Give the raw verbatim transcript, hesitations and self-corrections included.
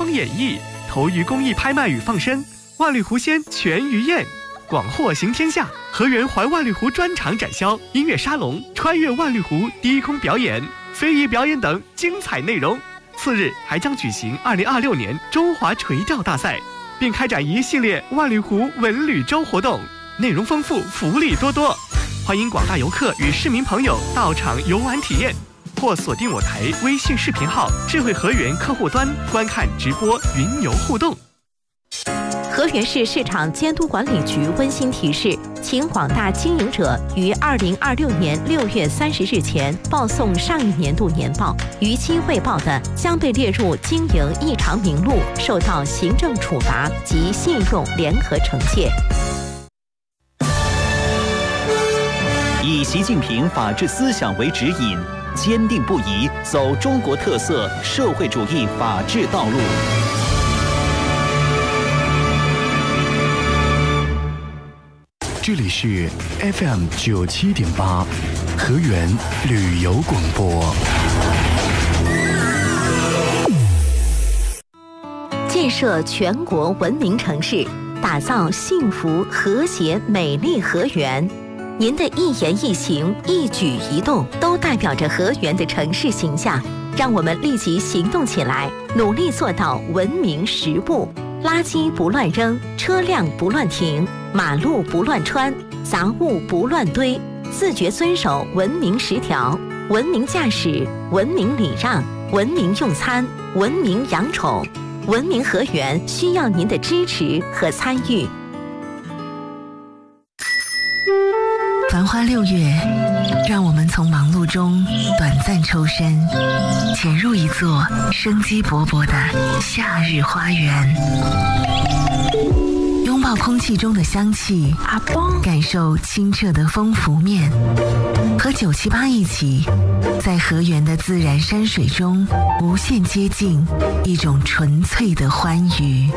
风演绎，投鱼公益拍卖与放生，万里湖鲜全鱼宴，广货行天下，河源环万里湖专场展销，音乐沙龙，穿越万里湖低空表演，非遗表演等精彩内容。次日还将举行二零二六年中华垂钓大赛，并开展一系列万里湖文旅周活动，内容丰富，福利多多。欢迎广大游客与市民朋友到场游玩体验，或锁定我台微信视频号智慧河源客户端观看直播云游互动。 河源市市场监督管理局温馨提示，请广大经营者于二零二六年六月三十日前报送上一年度年报，逾期未报的将被列入经营异常名录，受到行政处罚及信用联合惩戒。 以习近平法治思想为指引，坚定不移走中国特色社会主义法治道路。 这里是 F M 九七点八，河源旅游广播。 建设全国文明城市，打造幸福和谐美丽河源。您的一言一行、一举一动，都代表着河源的城市形象。让我们立即行动起来，努力做到文明十步：垃圾不乱扔，车辆不乱停，马路不乱穿，杂物不乱堆，自觉遵守文明十条，文明驾驶，文明礼让，文明用餐，文明养宠。文明河源需要您的支持和参与。 繁花六月，让我们从忙碌中短暂抽身，潜入一座生机勃勃的夏日花园，拥抱空气中的香气，感受清澈的风拂面，和九七八一起，在河源的自然山水中无限接近一种纯粹的欢愉。